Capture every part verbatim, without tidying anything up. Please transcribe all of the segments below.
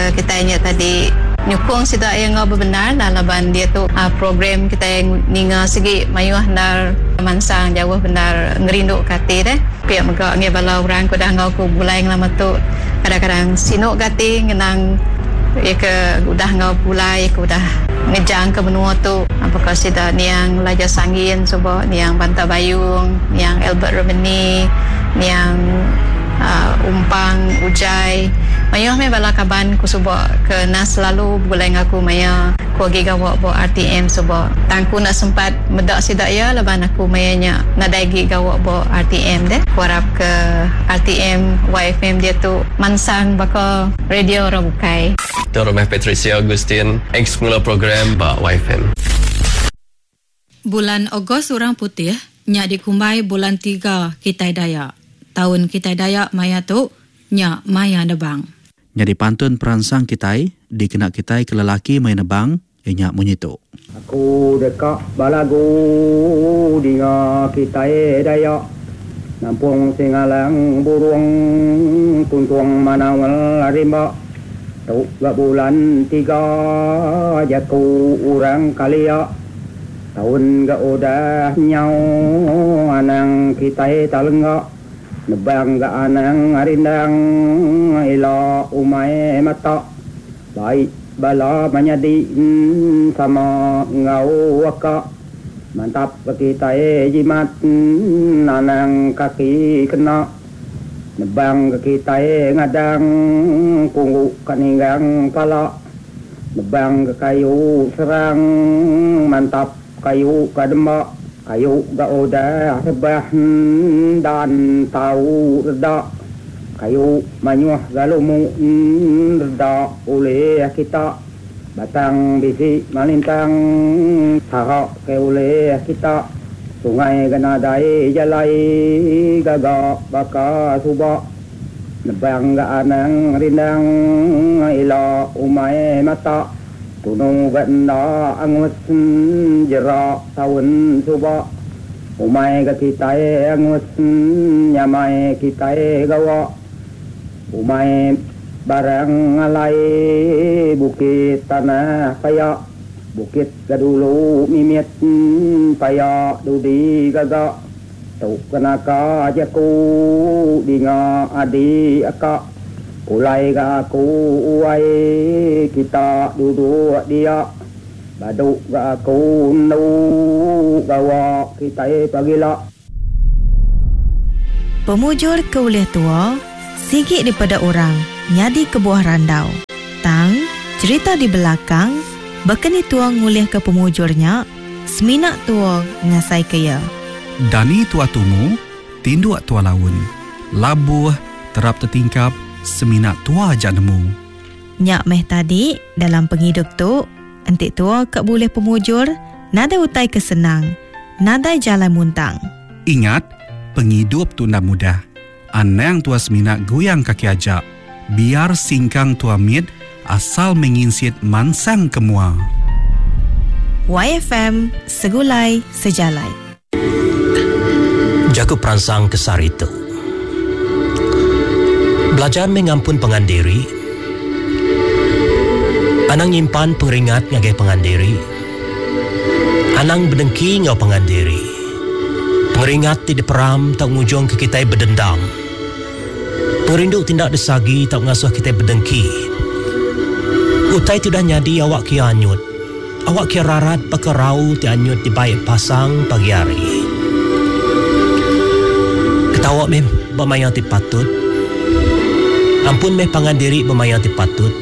kita ingat tadi nyukung sida yang ngau benar laban dia tu uh, program kita yang ninga segi mayuh dar mansang jauh benar ngerindu kati deh pihak megak ngi bala orang ku dah ngau ku bulai lama tu kadang-kadang sinuk kati ngenang ya ke udah ngau bulai ku dah ngejang ke benua tu apakah sida niang Laja Sangin subo niang Banta Bayung niang Albert Romani niang uh, Umpang Ujai mayuh me bala kaban ku subo ke nas selalu bulai ngaku maya ku agi gawak bo R T M subo tangku nak sempat medak sida ya laban aku mayanya nadagi gawak bo R T M deh ku harap ke R T M Y F M dia tu mansang baka radio orang bukai Tuan Rumah Patricia Agustin ex mula program ba Y F M. Bulan Ogos orang putih nya dikumbai bulan tiga Kitai Dayak tahun Kitai Dayak maya tu nya maya nebang nya dipantun peransang Kitai dikena Kitai ke lelaki maya nebang inya munyitu aku dekat balagu dinga Kitai Dayak nampung singalang burung tuntung manawal rimba tu gak bulan tiga jaku orang kalia tahun gak udah nyau anang Kitai talengga nebang gak anang arindang ila umai mata baik bala menyadi sama ngau waka mantap Kitai jimat anang kaki kena nebang Kitai ngadang punggu kaninggang pala nebang ke kayu serang mantap kayu kadembak kayu gak udah rebah dan tahu reda kayu manyuh galumu reda oleh kita batang bisi malintang harap ke oleh kita sungai ganadai jalai gagak baka subak nebang gak anang rindang ila umai mata tunung ganda angus jerak tahun subak umai ke Kitai angus nyamai Kitai gawa umai barang alai bukit tanah kayak bukit gadulu mimit paya dudi gagak tu kenaka jaku dinga adi akak ulai ga aku uai kita duduk dia baduk ga aku nu gawa kita pagila pemujur ke uleh tua sikit daripada orang nyadi ke buah randau tang cerita di belakang bakani tua ngulih ke pemujurnya seminak tua ngasai kaya dani tua tumu tinduak tua laun labuh terap tertingkap seminak tua ajak nemu nyak meh tadi dalam penghidup tu entik tua kak boleh pemujur nada utai kesenang nada jalan muntang ingat penghidup tu nak mudah anang tua seminak goyang kaki ajak biar singkang tua mit asal menginsit mansang kemua Y F M segulai sejalai jaku peransang kesar itu belajar mengampun pengandiri anang nyimpan pengeringat ngagai pengandiri anang berdengki ngau pengandiri pengeringat tidak peram tak ngujung ke kita berdendam perindu tindak desagi tak ngasuh kita berdengki utai tidak nyadi awak kia anyut awak kia rarat pakarau ti anyut di baik pasang pagi hari ketawa mem bermayang ti patut ampun meh pangandiri bermayang ti patut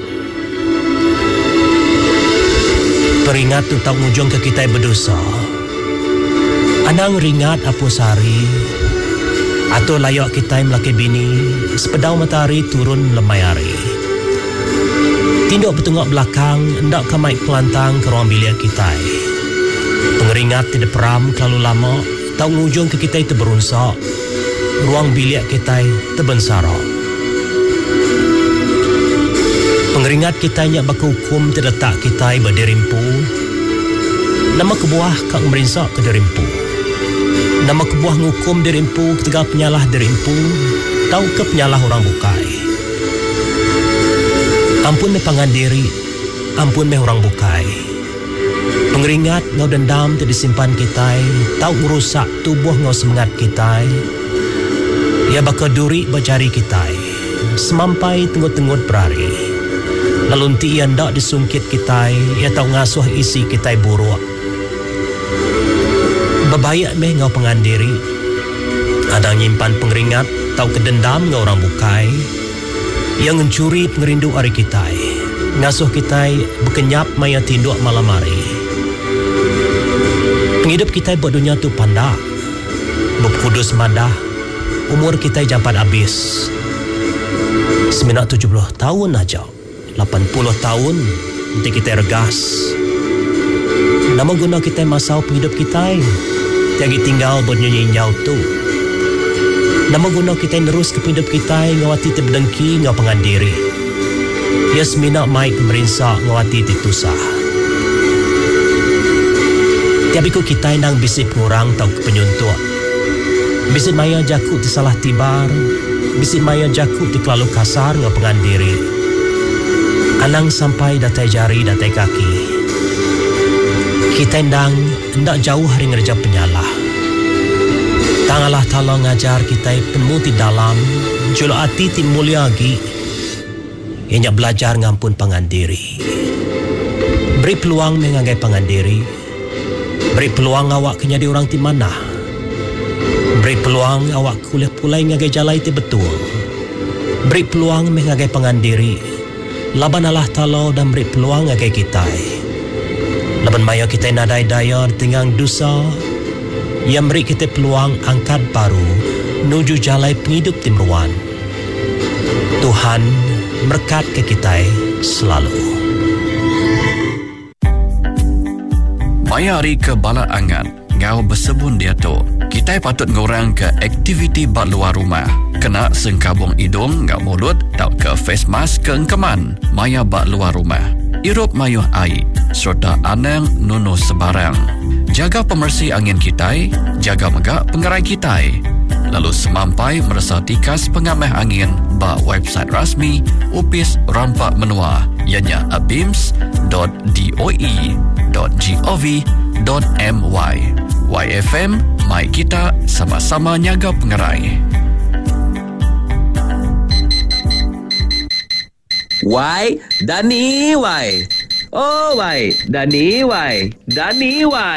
peringat tu tak ngujung ke kita berdosa anang ringat apus hari atau layak kita melaki bini sepedau matahari turun lemai hari tinduk bertengok belakang hendak kamai kelantang ke ruang bilik kita pengeringat tidak peram terlalu lama tak ngujung ke kita itu berunsak ruang bilik kita terbensarak pengeringat kita nyak baka hukum terletak kita berderimpu nama kebuah kak merinsak ke derimpu nama kebuah ngukum derimpu ketika penyalah derimpu tahu ke penyalah orang bukai Ampun me pangandiri, ampun me orang bukai. Pengeringat ngau dendam tu disimpan kita, tau merusak tubuh ngau semangat kita. Ia bakal duri berjari kita, semampai tenggut-tenggut berari. Lalu nanti ia ndak disungkit kita, ia tau ngasuh isi kita buruk. Bebayak meh ngau pengandiri, ada nyimpan pengeringat, tau kedendam ngau orang bukai. Yang mencuri pengerindu hari kita, ngasuh kita berkenyap maya tinduk malam hari. Penghidup kita buat dunia tu pandak, berkudus madah, umur kita jampat habis. Sembilan tujuh puluh tahun aja, lapan puluh tahun nanti kita regas. Nama guna kita masau penghidup kita, tiagi tinggal bernyanyi nyau tu. Nama guna kita nerus ke hidup kita ngawati tebdengki ngau pengandiri. Ia semina mai kemerintah ngawati titusah. Tiabiku kita nang bisip ngurang tau kepenyuntuk. Bisip maya jaku ti salah tibar, bisip maya jaku ti kelalu kasar ngau pengandiri. Anang sampai datai jari datai kaki. Kita nang ndak jauh hari ngerja penyalah. Tang Allah Ta'ala ngajar kita penuh di dalam julu hati ti mulia lagi ianya belajar ngampun pangandiri. Beri peluang mengangai pangandiri. Beri peluang awak kenyadi orang ti mana. Beri peluang awak kuliah pulai ngagai jalai ti betul. Beri peluang mengangai pangandiri. Laban Allah Ta'ala dan beri peluang ngagai kita. Laban maya kita nadai daya tinggang dosa. Ia beri kita peluang angkat baru menuju jalai penghidup timruan. Tuhan berkat ke kita selalu. Maya hari ke bala angan, ngau bersebun dia tu. Kita patut ngorang ke aktiviti bak luar rumah. Kena sengkabung hidung ngau mulut, tau ke face mask ke engkeman. Maya bak luar rumah. Irup mayuh air, serta anang nunuh sebarang. Jaga pemersih angin kita, jaga megak pengerai kita. Lalu semampai merasa tikas pengamah angin ba website rasmi Upis Rampak Menua, ianya abims dot doe dot gov dot my. Y F M, mai kita sama-sama nyaga pengerai. Why? Dani, why? Oh, why? Dani, why? Dani, why?